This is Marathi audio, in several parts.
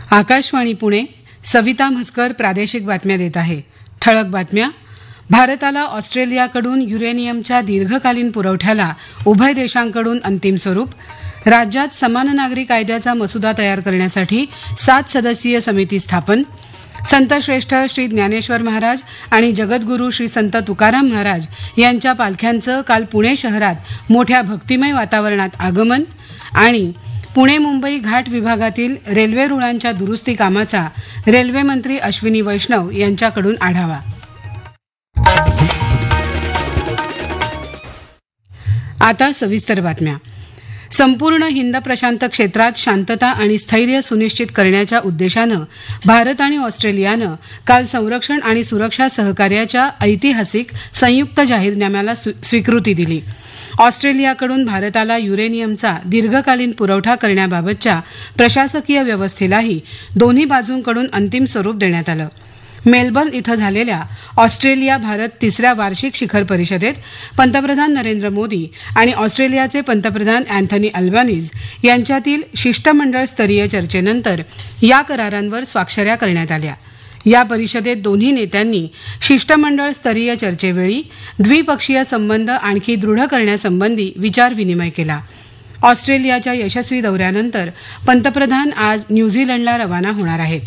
आकाशवाणी पुणे. सविता म्हसकर प्रादेशिक बातम्या देत आहे. ठळक बातम्या. भारताला ऑस्ट्रेलियाकडून युरेनियमच्या दीर्घकालीन पुरवठ्याला उभय देशांकडून अंतिम स्वरूप. राज्यात समान नागरी कायद्याचा मसुदा तयार करण्यासाठी 7 सदस्यीय समिती स्थापन. संतश्रेष्ठ श्री ज्ञानेश्वर महाराज आणि जगद्गुरू श्री संत तुकाराम महाराज यांच्या पालख्यांचं काल पुणे शहरात मोठ्या भक्तिमय वातावरणात आगमन. आणि पुणे मुंबई घाट विभागातील रेल्वे रुळांच्या दुरुस्ती कामाचा रेल्वे मंत्री अश्विनी वैष्णव यांच्याकडून आढावा. आता सविस्तर बातम्या. संपूर्ण हिंद प्रशांत क्षेत्रात शांतता आणि स्थैर्य सुनिश्चित करण्याच्या उद्देशानं भारत आणि ऑस्ट्रेलियानं काल संरक्षण आणि सुरक्षा सहकार्याच्या ऐतिहासिक संयुक्त जाहीरनाम्याला स्वीकृती दिली. ऑस्ट्रेलियाकडून भारताला युरेनियमचा दीर्घकालीन पुरवठा करण्याबाबतच्या प्रशासकीय व्यवस्थेलाही दोन्ही बाजूंकडून अंतिम स्वरूप देण्यात आलं. मेलबर्न इथं झालेल्या ऑस्ट्रेलिया भारत तिसऱ्या वार्षिक शिखर परिषदेत पंतप्रधान नरेंद्र मोदी आणि ऑस्ट्रेलियाचे पंतप्रधान अँथनी अल्बानीज यांच्यातील शिष्टमंडळ स्तरीय चर्चेनंतर या करारांवर स्वाक्षऱ्या करण्यात आल्या. या परिषदेत दोन्ही नेत्यांनी शिष्टमंडळ स्तरीय चर्चेवेळी द्विपक्षीय संबंध आणखी दृढ करण्यासंबंधी विचारविनिमय केला. ऑस्ट्रेलियाच्या यशस्वी दौऱ्यानंतर पंतप्रधान आज न्यूझीलंडला रवाना होणार आहेत.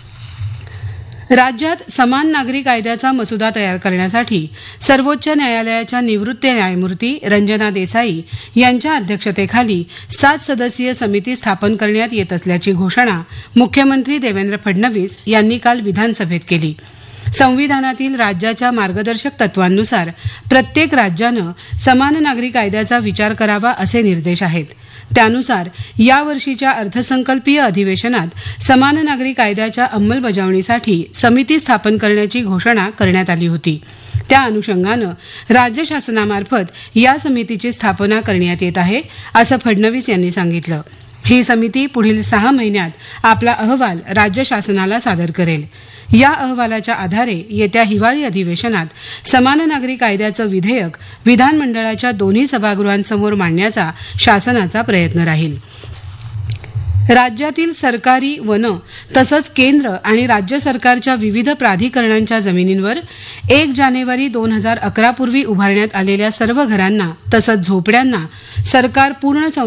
राज्यात समान नागरी कायद्याचा मसुदा तयार करण्यासाठी सर्वोच्च न्यायालयाच्या निवृत्त न्यायमूर्ती रंजना देसाई यांच्या अध्यक्षतेखाली 7 सदस्यीय समिती स्थापन करण्यात येत असल्याची घोषणा मुख्यमंत्री देवेंद्र फडणवीस यांनी काल विधानसभेत केली. संविधानातील राज्याच्या मार्गदर्शक तत्वांनुसार प्रत्येक राज्यानं समान नागरी कायद्याचा विचार करावा असे निर्देश आहेत. त्यानुसार यावर्षीच्या अर्थसंकल्पीय अधिवेशनात समान नागरी कायद्याच्या अंमलबजावणीसाठी समिती स्थापन करण्याची घोषणा करण्यात आली होती. त्या अनुषंगानं राज्य शासनामार्फत या समितीची स्थापना करण्यात येत आहे असं फडणवीस यांनी सांगितलं. ही समिती पुढील 6 महिन्यात आपला अहवाल राज्य शासनाला सादर करेल. या अहवालाच्या आधारे येत्या हिवाळी अधिवेशनात समान नागरी कायद्याचं विधेयक विधानमंडळाच्या दोन्ही सभागृहांसमोर मांडण्याचा शासनाचा प्रयत्न राहील. राज्यातील सरकारी वनं तसंच केंद्र आणि राज्य सरकारच्या विविध प्राधिकरणांच्या जमिनींवर 1 जानेवारी 2011 पूर्वी उभारण्यात आलेल्या सर्व घरांना तसंच झोपड्यांना सरकार पूर्ण